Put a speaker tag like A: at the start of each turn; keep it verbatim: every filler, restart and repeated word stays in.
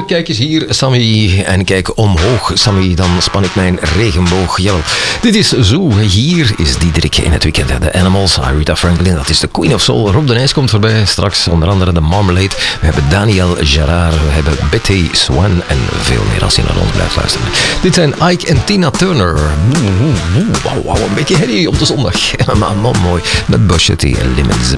A: kijk eens hier, Sammy. En kijk omhoog, Sammy. Dan span ik mijn regenboog. Jawel. Dit is Zoo. Hier is Diederik in het weekend. De Animals, Aretha Franklin. Dat is de Queen of Soul. Rob de Nijs komt voorbij. Straks onder andere de Marmalade. We hebben Daniel Gerard. We hebben Betty Swan. En veel meer als je naar ons blijft luisteren. Dit zijn Ike en Tina Turner. Wauw, wow, wow, een beetje herrie op de zondag. Maar man, mooi. Met Bush T. Limits.